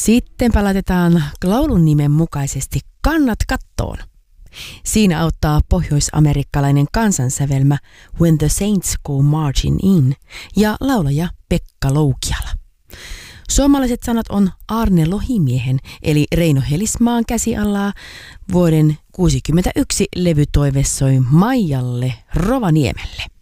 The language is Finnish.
Sittenpä laitetaan laulun nimen mukaisesti Kannat kattoon. Siinä auttaa pohjoisamerikkalainen kansansävelmä When the Saints Go Marching In ja laulaja Pekka Loukiala. Suomalaiset sanat on Aarne Lohimiehen eli Reino Helismaan käsialaa. Vuoden 1961 levytoive soi Maijalle Rovaniemelle.